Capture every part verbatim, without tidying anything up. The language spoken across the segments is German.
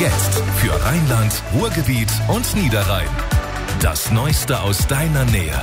Jetzt für Rheinland, Ruhrgebiet und Niederrhein. Das Neueste aus deiner Nähe.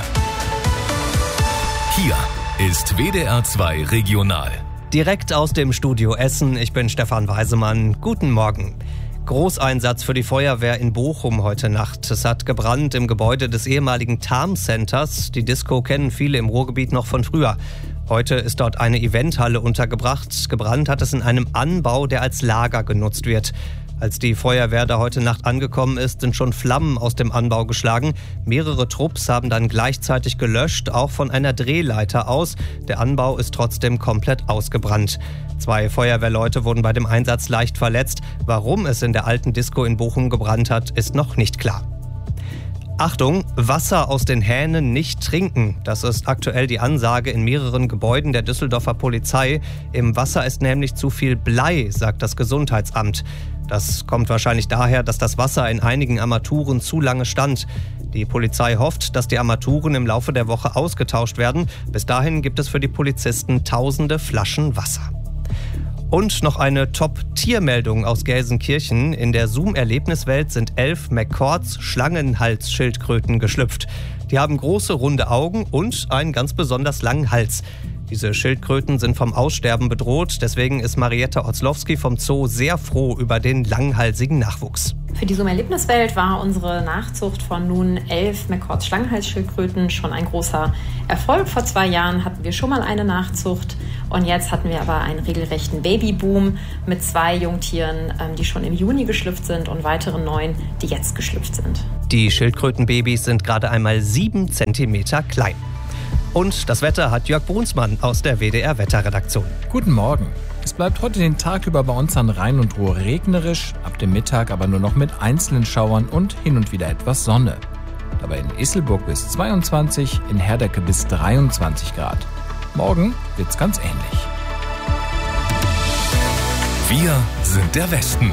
Hier ist W D R zwei Regional. Direkt aus dem Studio Essen, ich bin Stefan Weisemann. Guten Morgen. Großeinsatz für die Feuerwehr in Bochum heute Nacht. Es hat gebrannt im Gebäude des ehemaligen Tarm Centers. Die Disco kennen viele im Ruhrgebiet noch von früher. Heute ist dort eine Eventhalle untergebracht. Gebrannt hat es in einem Anbau, der als Lager genutzt wird. Als die Feuerwehr da heute Nacht angekommen ist, sind schon Flammen aus dem Anbau geschlagen. Mehrere Trupps haben dann gleichzeitig gelöscht, auch von einer Drehleiter aus. Der Anbau ist trotzdem komplett ausgebrannt. Zwei Feuerwehrleute wurden bei dem Einsatz leicht verletzt. Warum es in der alten Disco in Bochum gebrannt hat, ist noch nicht klar. Achtung, Wasser aus den Hähnen nicht trinken. Das ist aktuell die Ansage in mehreren Gebäuden der Düsseldorfer Polizei. Im Wasser ist nämlich zu viel Blei, sagt das Gesundheitsamt. Das kommt wahrscheinlich daher, dass das Wasser in einigen Armaturen zu lange stand. Die Polizei hofft, dass die Armaturen im Laufe der Woche ausgetauscht werden. Bis dahin gibt es für die Polizisten tausende Flaschen Wasser. Und noch eine Top-Tiermeldung aus Gelsenkirchen. In der Zoom-Erlebniswelt sind elf McCords Schlangenhalsschildkröten geschlüpft. Die haben große, runde Augen und einen ganz besonders langen Hals. Diese Schildkröten sind vom Aussterben bedroht. Deswegen ist Marietta Otzlowski vom Zoo sehr froh über den langhalsigen Nachwuchs. Für die Zoom-Erlebniswelt war unsere Nachzucht von nun elf McCords Schlangenhalsschildkröten schon ein großer Erfolg. Vor zwei Jahren hatten wir schon mal eine Nachzucht und jetzt hatten wir aber einen regelrechten Babyboom mit zwei Jungtieren, die schon im Juni geschlüpft sind und weiteren neun, die jetzt geschlüpft sind. Die Schildkrötenbabys sind gerade einmal sieben Zentimeter klein. Und das Wetter hat Jörg Brunsmann aus der W D R-Wetterredaktion. Guten Morgen. Es bleibt heute den Tag über bei uns an Rhein und Ruhr regnerisch, ab dem Mittag aber nur noch mit einzelnen Schauern und hin und wieder etwas Sonne. Dabei in Isselburg bis zweiundzwanzig, in Herdecke bis dreiundzwanzig Grad. Morgen wird's ganz ähnlich. Wir sind der Westen.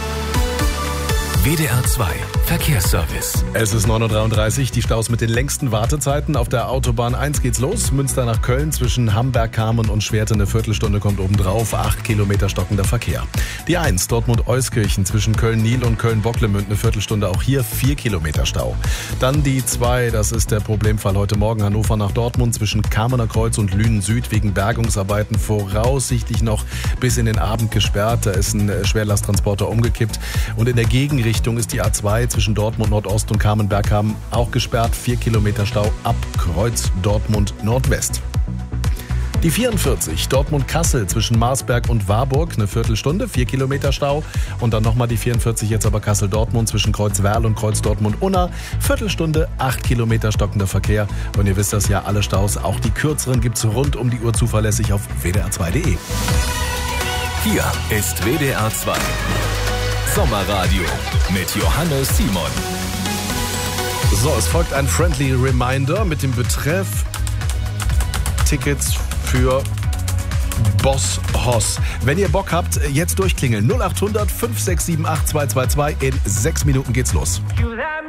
W D R zwei Verkehrsservice. Es ist neun Uhr dreiunddreißig, die Staus mit den längsten Wartezeiten. Auf der Autobahn eins geht's los. Münster nach Köln zwischen Hamberg, Kamen und Schwerte eine Viertelstunde kommt obendrauf. Acht Kilometer stockender Verkehr. Die eins Dortmund-Euskirchen zwischen Köln-Niel und Köln-Bocklemünd eine Viertelstunde. Auch hier vier Kilometer Stau. Dann die zwei, das ist der Problemfall heute Morgen. Hannover nach Dortmund zwischen Kamener Kreuz und Lünen Süd wegen Bergungsarbeiten voraussichtlich noch bis in den Abend gesperrt. Da ist ein Schwerlasttransporter umgekippt. Und in der Gegenrichtung ist die A zwei zwischen Dortmund Nordost und Kamen-Berghamen auch gesperrt. Vier Kilometer Stau ab Kreuz Dortmund Nordwest. Die vierundvierzig Dortmund-Kassel zwischen Marsberg und Warburg eine Viertelstunde, vier Kilometer Stau. Und dann nochmal die vierundvierzig jetzt aber Kassel-Dortmund zwischen Kreuzwerl und Kreuz Dortmund-Unna. Viertelstunde, acht Kilometer stockender Verkehr. Und ihr wisst das ja, alle Staus, auch die kürzeren, gibt's rund um die Uhr zuverlässig auf w d r zwei punkt d e. Hier ist W D R zwei Sommerradio mit Johannes Simon. So, es folgt ein Friendly Reminder mit dem Betreff Tickets für Boss Hoss. Wenn ihr Bock habt, jetzt durchklingeln. null acht hundert fünf sechs sieben acht zwei zwei zwei. In sechs Minuten geht's los. You that